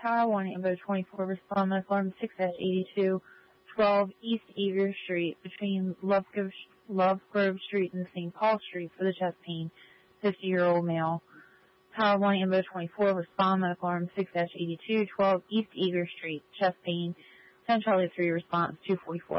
Tower 1, Ambo 24, respond medical alarm 6-82, 12 East Avier Street, between Love Grove Street and St. Paul Street for the chest pain, 50-year-old male. Tower 1, Ambo 24, respond medical alarm 6-82, 12 East Avier Street, chest pain, 10 Charlie 3, response 244.